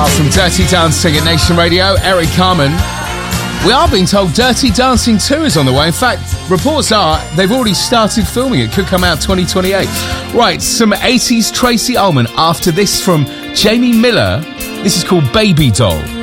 From Dirty Dancing at Nation Radio, Eric Carmen. We are being told Dirty Dancing 2 is on the way. In fact, reports are they've already started filming it. Could come out 2028. Right, some 80s Tracy Ullman after this from Jamie Miller. This is called Baby Doll.